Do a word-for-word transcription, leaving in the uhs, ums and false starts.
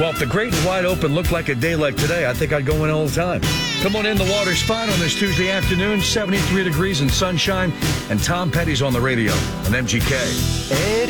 Well, if the Great and Wide Open looked like a day like today, I think I'd go in all the time. Come on in, the water's fine on this Tuesday afternoon, seventy-three degrees and sunshine, and Tom Petty's on the radio on M G K. Eddie